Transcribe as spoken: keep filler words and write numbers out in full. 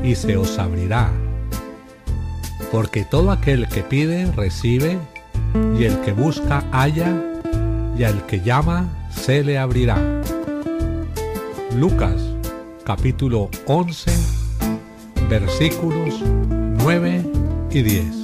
y se os abrirá. Porque todo aquel que pide, recibe, y el que busca, halla, y al que llama, se le abrirá. Lucas, capítulo once, versículos nueve y diez.